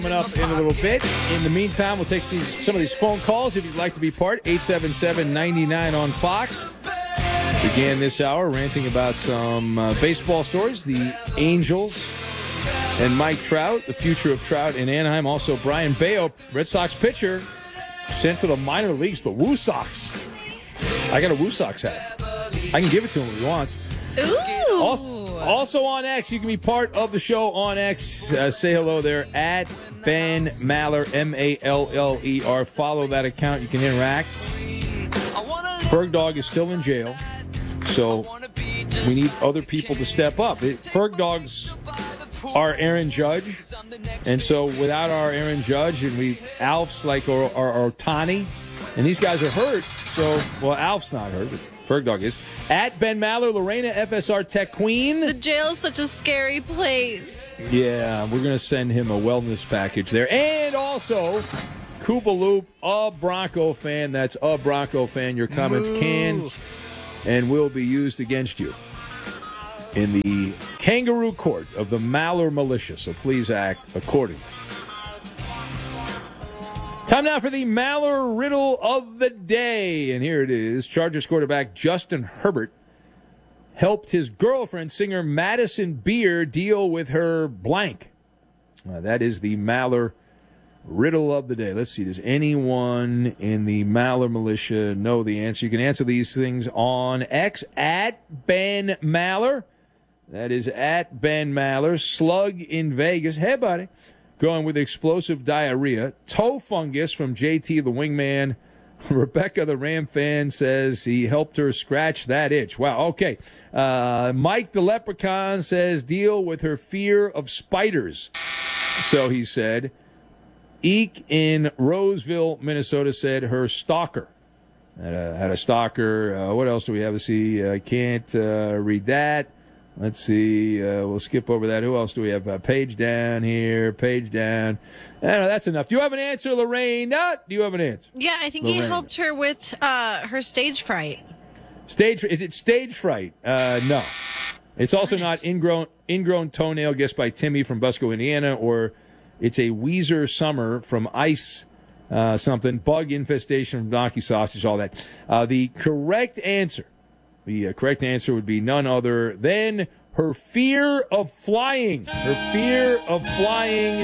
Coming up in a little bit. In the meantime, we'll take some of these phone calls if you'd like to be part. 877-99 on Fox. Began this hour ranting about some baseball stories. The Angels and Mike Trout, the future of Trout in Anaheim. Also, Brian Bayo, Red Sox pitcher, sent to the minor leagues, the Woo Sox. I got a Woo Sox hat. I can give it to him if he wants. Ooh. Also on X, you can be part of the show on X. Say hello there at Ben Maller, Maller. Follow that account. You can interact. Ferg Dog is still in jail, so we need other people to step up. Ferg Dogs are Aaron Judge, and so without our Aaron Judge, and Alf's like our Ohtani, and these guys are hurt. So, well, Alf's not hurt, but Ferg Dog is. At Ben Maller, Lorena, FSR Tech Queen. The jail is such a scary place. Yeah, we're going to send him a wellness package there. And also, Koopa Loop, a Bronco fan. That's a Bronco fan. Your comments can and will be used against you in the kangaroo court of the Maller Militia. So please act accordingly. Time now for the Maller Riddle of the Day. And here it is. Chargers quarterback Justin Herbert helped his girlfriend, singer Madison Beer, deal with her blank. That is the Maller Riddle of the Day. Let's see. Does anyone in the Maller Militia know the answer? You can answer these things on X at Ben Maller. That is at Ben Maller. Slug in Vegas. Hey, buddy. Going with explosive diarrhea. Toe fungus from JT the Wingman. Rebecca the Ram fan says he helped her scratch that itch. Wow, okay. Mike the Leprechaun says deal with her fear of spiders. So he said. Eek in Roseville, Minnesota said her stalker. Had a stalker. What else do we have to see? I can't read that. Let's see. We'll skip over that. Who else do we have? Page down here. Page down. No, that's enough. Do you have an answer, Lorraine? No. Do you have an answer? Yeah, I think he helped her with her stage fright. Is it stage fright? No. It's also not ingrown toenail, guessed by Timmy from Busco, Indiana, or it's a Weezer Summer from Ice something. Bug infestation from Donkey Sausage, all that. The correct answer would be none other than her fear of flying. Her fear of flying.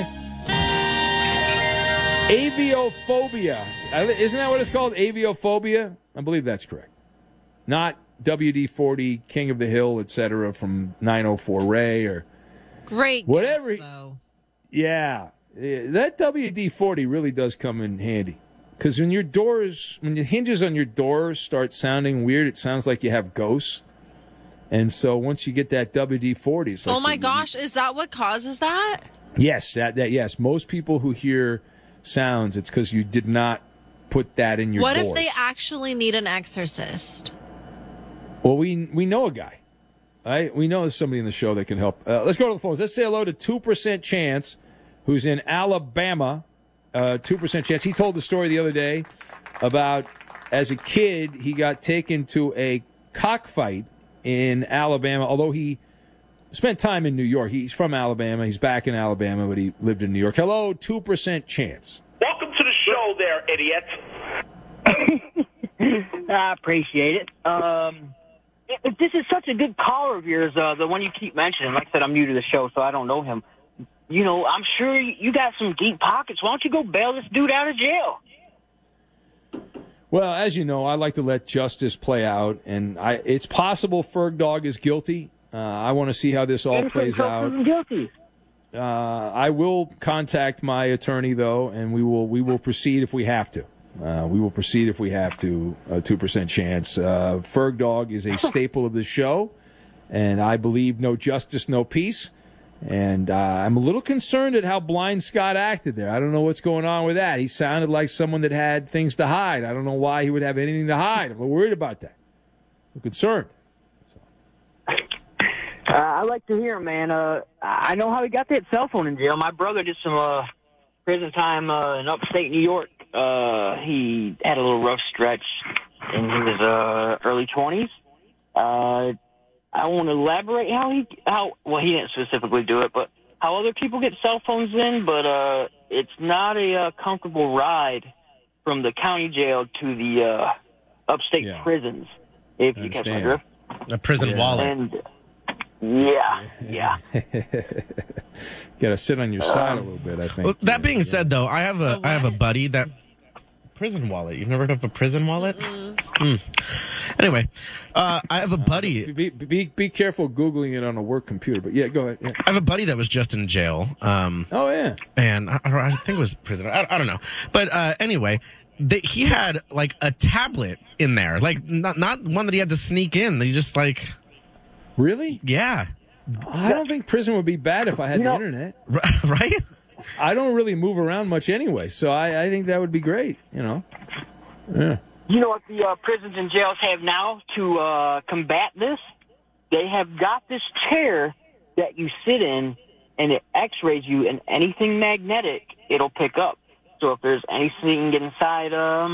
Aviophobia. Isn't that what it's called? Aviophobia? I believe that's correct. Not WD-40, King of the Hill, etc. from 904 Ray or great whatever. Guess, though. Yeah. That WD-40 really does come in handy. Because when the hinges on your doors start sounding weird, it sounds like you have ghosts. And so once you get that WD-40, it's like... Oh, my gosh. Is that what causes that? Yes. Yes. Most people who hear sounds, it's because you did not put that in your doors. What if they actually need an exorcist? Well, we know a guy. Right? We know there's somebody in the show that can help. Let's go to the phones. Let's say hello to 2% Chance, who's in Alabama. 2% Chance. He told the story the other day about, as a kid, he got taken to a cockfight in Alabama, although he spent time in New York. He's from Alabama. He's back in Alabama, but he lived in New York. Hello, 2% Chance. Welcome to the show there, idiot. I appreciate it. If this is such a good caller of yours, the one you keep mentioning, like I said, I'm new to the show, so I don't know him. You know, I'm sure you got some deep pockets. Why don't you go bail this dude out of jail? Well, as you know, I like to let justice play out, and it's possible Ferg Dog is guilty. I want to see how this all plays out. Guilty. I will contact my attorney, though, and we will proceed if we have to. We will proceed if we have to. 2% Chance. Ferg Dog is a staple of the show, and I believe no justice, no peace. And I'm a little concerned at how blind Scott acted there. I don't know what's going on with that. He sounded like someone that had things to hide. I don't know why he would have anything to hide. I'm a little worried about that. I'm concerned. I like to hear him, man. I know how he got that cell phone in jail. My brother did some prison time in upstate New York. He had a little rough stretch in his early 20s. I want to elaborate how he didn't specifically do it, but how other people get cell phones in, but it's not a comfortable ride from the county jail to the upstate prisons, if you catch my drift. A prison wallet. And yeah. Got to sit on your side a little bit, I think. Well, that being said, though, I have a buddy that prison wallet. You've never heard of a prison wallet? Anyway, I have a buddy. Be careful Googling it on a work computer. But yeah, go ahead. Yeah. I have a buddy that was just in jail. Oh yeah, and I think it was prison. I don't know. But anyway, he had like a tablet in there, like not one that he had to sneak in. He just like really, yeah. I don't think prison would be bad if I had the internet. Right? I don't really move around much anyway, so I think that would be great. Yeah. You know what the prisons and jails have now to combat this? They have got this chair that you sit in, and it X-rays you, and anything magnetic, it'll pick up. So if there's anything inside,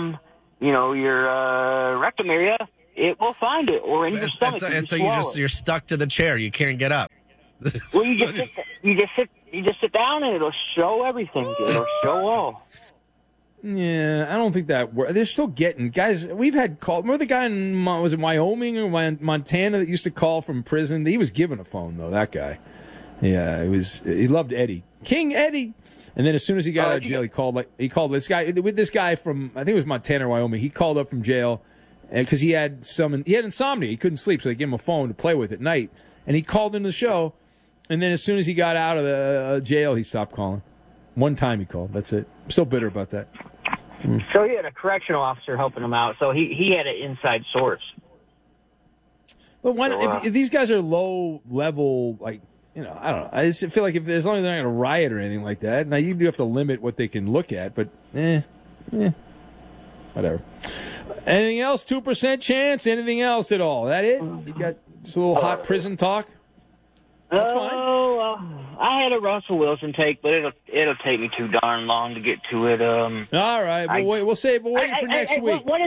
your rectum area, it will find it, or in your stomach. So you're stuck to the chair. You can't get up. Well, you just sit down, and it'll show everything. It'll show all. Yeah, I don't think that works. They're still getting guys. We've had calls. Remember the guy in was it Wyoming or Montana that used to call from prison? He was given a phone though. That guy. Yeah, it was. He loved Eddie, King Eddie. And then as soon as he got out of jail, he called this guy from I think it was Montana or Wyoming. He called up from jail because he had insomnia. He couldn't sleep, so they gave him a phone to play with at night. And he called into the show. And then as soon as he got out of the jail, he stopped calling. One time he called. That's it. I'm still bitter about that. So he had a correctional officer helping him out. So he had an inside source. But why not, if these guys are low level, like, I don't know. I just feel like as long as they're not going to riot or anything like that. Now you do have to limit what they can look at, but whatever. Anything else? 2% chance? Anything else at all? That it? You got just a little hot prison talk? That's fine. Oh, I had a Russell Wilson take, but it'll take me too darn long to get to it. All right, we'll save. We'll wait for next week. What is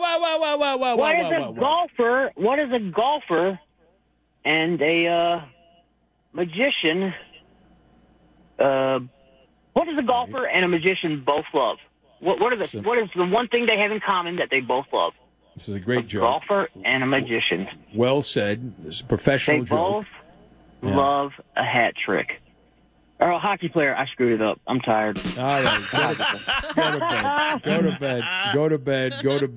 a golfer and a magician? What does a golfer and a magician both love? What is the one thing they have in common that they both love? This is a great joke. Golfer and a magician. Well said. It's a professional joke. They both love a hat trick. Or a hockey player. I screwed it up. I'm tired. All right. Go to bed. Go to bed.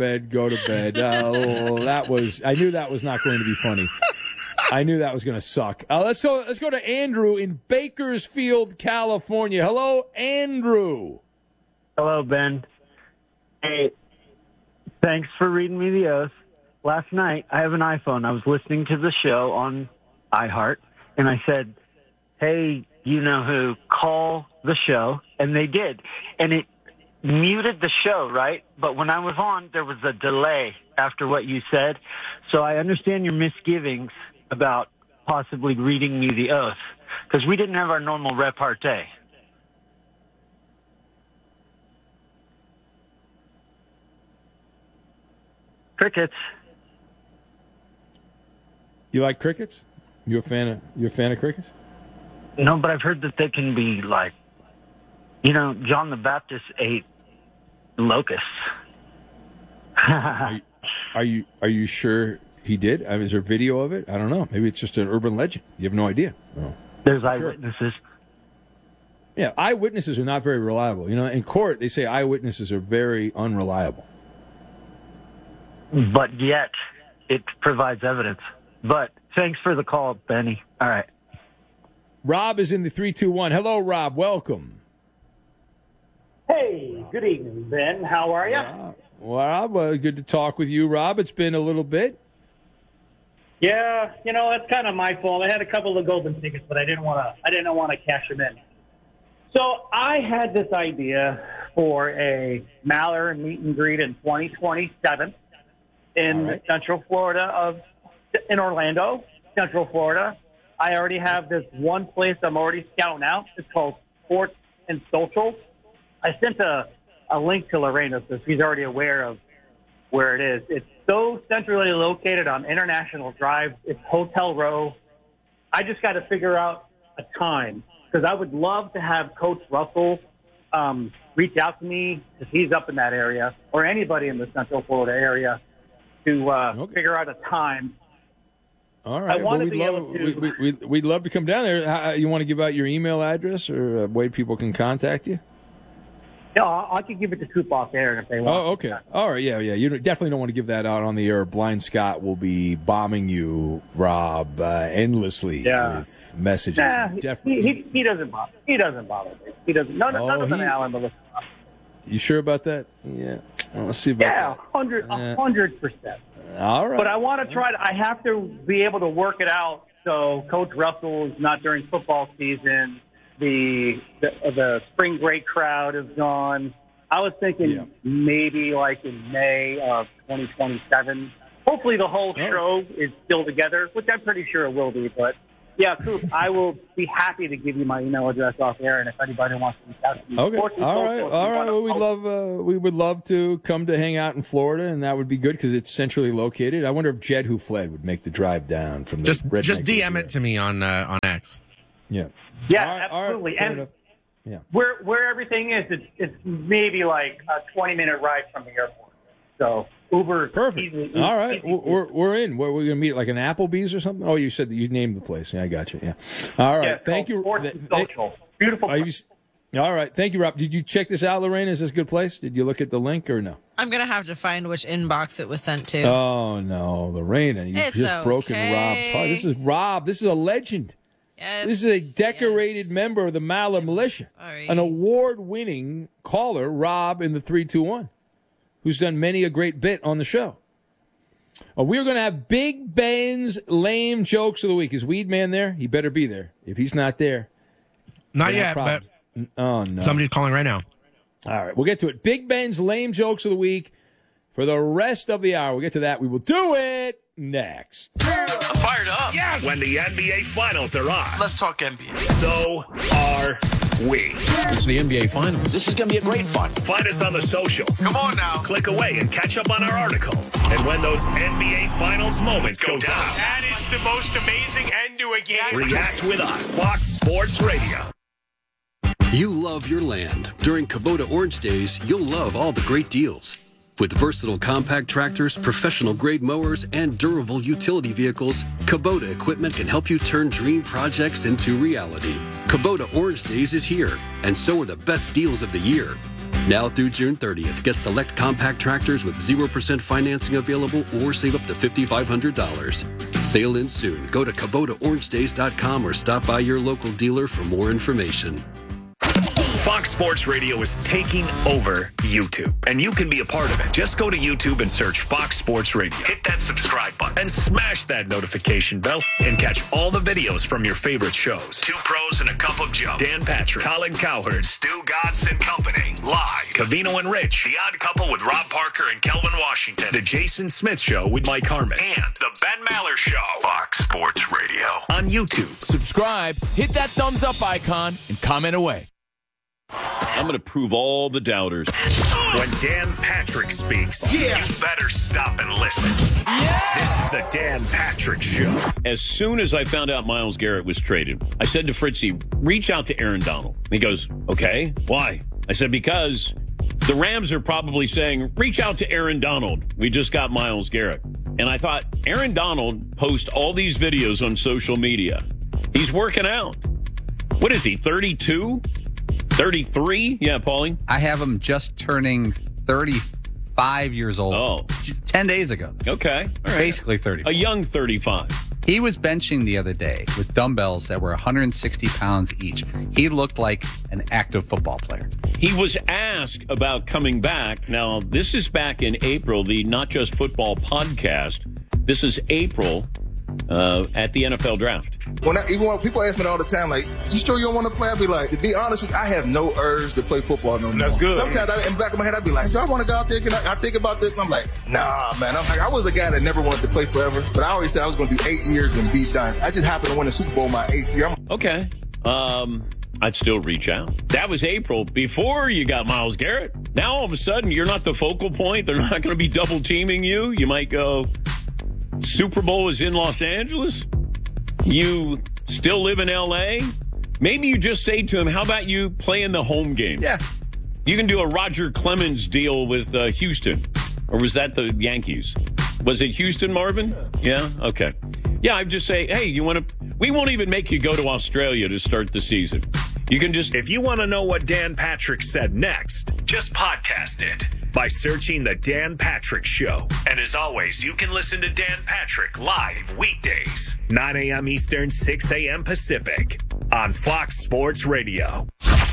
I knew that was not going to be funny. I knew that was going to suck. Let's go to Andrew in Bakersfield, California. Hello, Andrew. Hello, Ben. Hey, thanks for reading me the oath. Last night, I have an iPhone. I was listening to the show on iHeart, and I said, hey, you know who, call the show, and they did. And it muted the show, right? But when I was on, there was a delay after what you said. So I understand your misgivings about possibly reading me the oath, because we didn't have our normal repartee. Crickets. You like crickets? You a fan of crickets? No, but I've heard that they can be like, John the Baptist ate locusts. Are you sure he did? I mean, is there video of it? I don't know. Maybe it's just an urban legend. You have no idea. Oh. There's eyewitnesses. Sure. Yeah, eyewitnesses are not very reliable. In court, they say eyewitnesses are very unreliable. But yet, it provides evidence. But thanks for the call, Benny. All right. Rob is in the 321. Hello, Rob. Welcome. Hey, good evening, Ben. How are you? Rob, good to talk with you, Rob. It's been a little bit. Yeah, that's kind of my fault. I had a couple of golden tickets, but I didn't want to cash them in. So I had this idea for a Maller meet and greet in 2027 in Central Florida, in Orlando, Central Florida. I already have this one place I'm already scouting out. It's called Sports and Social. I sent a link to Lorena, so she's already aware of where it is. It's so centrally located on International Drive. It's Hotel Row. I just got to figure out a time, because I would love to have Coach Russell reach out to me because he's up in that area, or anybody in the Central Florida area, to figure out a time. All right. I want to we'd be love, able to. we'd love to come down there. You want to give out your email address or a way people can contact you? No, I could give it to Coop off air if they want. Oh, okay. All right. Yeah. You definitely don't want to give that out on the air. Blind Scott will be bombing you, Rob, endlessly with messages. Nah, definitely. he doesn't bother. He doesn't bother me. He doesn't. None of them Alan Melissa. You sure about that? Yeah. Well, let's see about that. 100%. All right. But I want to try to. I have to be able to work it out so Coach Russell is not during football season. The spring break crowd is gone. I was thinking maybe like in May of 2027. Hopefully the whole show is still together, which I'm pretty sure it will be. But yeah, Coop, I will be happy to give you my email address off air, and if anybody wants to reach out to me. Okay. All right. Well, we would love to come to hang out in Florida, and that would be good because it's centrally located. I wonder if Jed Who Fled would make the drive down from the just DM it to me on X. Yeah. Yeah, absolutely. And where everything is, it's maybe like a 20-minute ride from the airport. So Uber. Perfect. Easy, all right, easy. we're in. We're going to meet like an Applebee's or something. Oh, you said that you named the place. Yeah, I got you. Yeah. All right. Thank you. Social. Beautiful. All right. Thank you, Rob. Did you check this out, Lorraine? Is this a good place? Did you look at the link or no? I'm going to have to find which inbox it was sent to. Oh, no. Lorraine, you've just broken Rob's heart. This is Rob. This is a legend. Yes. This is a decorated member of the Maller Militia. Sorry. An award-winning caller, Rob in the 321, who's done many a great bit on the show. We're going to have Big Ben's lame jokes of the week. Is Weed Man there? He better be there. If he's not there, not yet, but oh no, somebody's calling right now. All right, we'll get to it. Big Ben's lame jokes of the week for the rest of the hour. We'll get to that. We will do it next. I'm fired up. Yes. When the NBA Finals are on. Let's talk NBA. So are we. It's the NBA Finals. This is going to be a great fun. Find us on the socials. Come on now. Click away and catch up on our articles. And when those NBA Finals moments go down. That is the most amazing end to a game. React with us. Fox Sports Radio. You love your land. During Kubota Orange Days, you'll love all the great deals. With versatile compact tractors, professional-grade mowers, and durable utility vehicles, Kubota equipment can help you turn dream projects into reality. Kubota Orange Days is here, and so are the best deals of the year. Now through June 30th, get select compact tractors with 0% financing available or save up to $5,500. Sale ends soon. Go to KubotaOrangeDays.com or stop by your local dealer for more information. Fox Sports Radio is taking over YouTube, and you can be a part of it. Just go to YouTube and search Fox Sports Radio. Hit that subscribe button and smash that notification bell and catch all the videos from your favorite shows. Two Pros and a Cup of Joe. Dan Patrick, Colin Cowherd, Stu Godson and Company. Live. Cavino and Rich. The Odd Couple with Rob Parker and Kelvin Washington. The Jason Smith Show with Mike Harmon. And the Ben Maller Show. Fox Sports Radio. On YouTube. Subscribe, hit that thumbs up icon, and comment away. I'm going to prove all the doubters. When Dan Patrick speaks, you better stop and listen. This is the Dan Patrick Show. As soon as I found out Myles Garrett was traded, I said to Fritzy, reach out to Aaron Donald. He goes, okay, why? I said, because the Rams are probably saying, reach out to Aaron Donald. We just got Myles Garrett. And I thought, Aaron Donald posts all these videos on social media. He's working out. What is he, 32? 33? Yeah, Paulie? I have him just turning 35 years old. Oh. 10 days ago. Okay. All right. Basically 35. A young 35. He was benching the other day with dumbbells that were 160 pounds each. He looked like an active football player. He was asked about coming back. Now, this is back in April, the Not Just Football podcast. This is April at the NFL draft. Even when people ask me all the time, like, you sure you don't want to play? I be like, to be honest with you, I have no urge to play football no more. That's good. Sometimes in the back of my head, I'd be like, do I want to go out there? I think about this, and I'm like, nah, man. I was a guy that never wanted to play forever, but I always said I was going to do 8 years and be done. I just happened to win the Super Bowl my 8th year. Okay. I'd still reach out. That was April before you got Myles Garrett. Now all of a sudden you're not the focal point. They're not going to be double teaming you. You might go, Super Bowl is in Los Angeles. You still live in L.A. maybe you just say to him, how about you play in the home game? Yeah. You can do a Roger Clemens deal with Houston. Or was that the Yankees? Was it Houston, Marvin? Yeah? Okay. Yeah, I'd just say, hey, we won't even make you go to Australia to start the season. You can just... If you want to know what Dan Patrick said next, just podcast it by searching The Dan Patrick Show. And as always, you can listen to Dan Patrick live weekdays, 9 a.m. Eastern, 6 a.m. Pacific on Fox Sports Radio.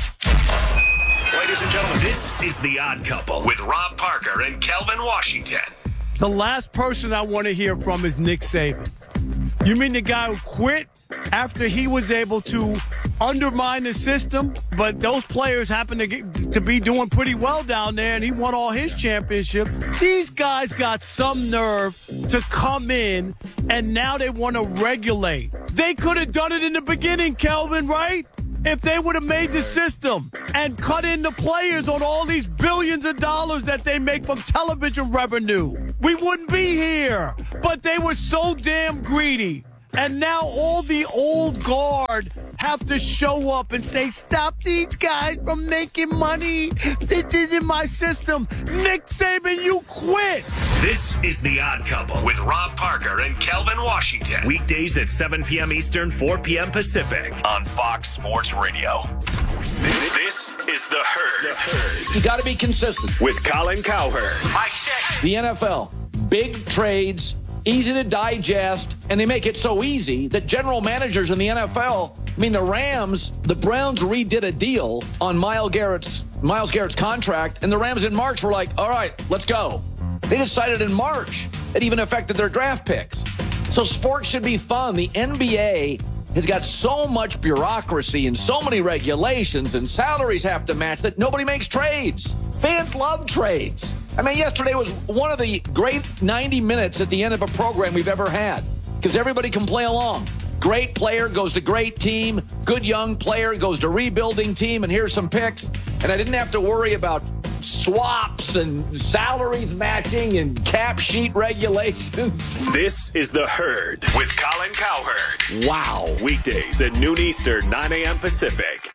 Ladies and gentlemen, this is The Odd Couple with Rob Parker and Kelvin Washington. The last person I want to hear from is Nick Saban. You mean the guy who quit after he was able to undermine the system, but those players happen to be doing pretty well down there, and he won all his championships? These guys got some nerve to come in, and now they want to regulate. They could have done it in the beginning, Kelvin, right? If they would have made the system and cut in the players on all these billions of dollars that they make from television revenue, we wouldn't be here. But they were so damn greedy. And now all the old guard have to show up and say, stop these guys from making money. This isn't my system. Nick Saban, you quit. This is The Odd Couple with Rob Parker and Kelvin Washington. Weekdays at 7 p.m. Eastern, 4 p.m. Pacific on Fox Sports Radio. This is The Herd. You got to be consistent. With Colin Cowherd. Mike check. The NFL, big trades, easy to digest, and they make it so easy that general managers in the NFL, the Browns redid a deal on Myles Garrett's contract, and the Rams in March were like, all right, let's go. They decided in March. It even affected their draft picks. So sports should be fun. The NBA has got so much bureaucracy and so many regulations, and salaries have to match that nobody makes trades. Fans love trades. Yesterday was one of the great 90 minutes at the end of a program we've ever had because everybody can play along. Great player goes to great team. Good young player goes to rebuilding team, and here's some picks. And I didn't have to worry about swaps and salaries matching and cap sheet regulations. This is The Herd with Colin Cowherd. Wow. Weekdays at noon Eastern, 9 a.m. Pacific.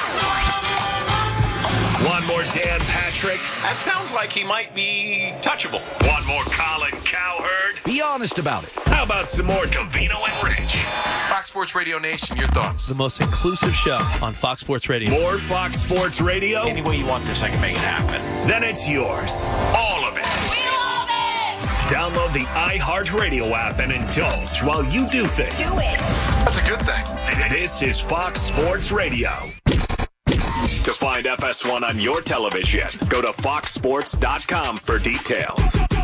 One more Dan Patrick. That sounds like he might be touchable. One more Colin Cowherd. Be honest about it. How about some more Covino and Rich? Fox Sports Radio Nation, your thoughts? The most inclusive show on Fox Sports Radio. More Fox Sports Radio? Any way you want this, I can make it happen. Then it's yours. All of it. We love it. Download the iHeartRadio app and indulge while you do things. Do it. That's a good thing. This is Fox Sports Radio. To find FS1 on your television, go to foxsports.com for details.